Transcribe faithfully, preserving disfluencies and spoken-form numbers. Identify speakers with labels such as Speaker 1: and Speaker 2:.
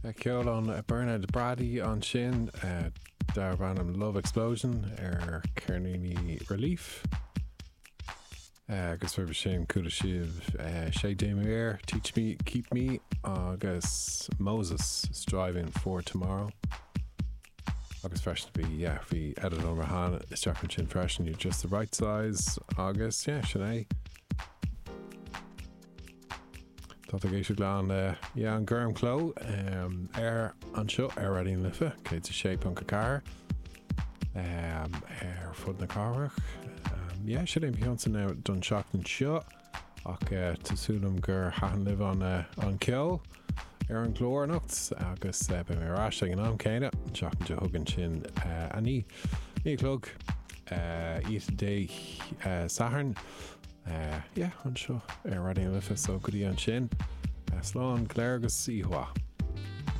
Speaker 1: Ceol an Bernard Brady an sin uh, dar bannam Love Explosion ar Carnini Relief agus uh, sin cúda sibh uh, sé Damir Teach Me, Keep Me agus Moses Striving for Tomorrow agus fresh be yeah we edit on Rahan Strapping Chin Fresh and you're just the right size agus yeah Sinead Tá a géisi glán yeah, an Gurm Clo um, ar an seo ar radíon lifa cé a shape an cacar um, ar fud na carach um, yeah, sé éim piansa ná don seach an seo ach uh, tásúlam gur hathan liv an, uh, an ceol ar an glór nocht agus uh, be mé ráiste an am céine seach an thugann sin uh, a ní ní clog uh, eat day uh, saharn Uh, yeah, an seo ar radíon lifa so goodí an sin uh, slán Claire agus Ihua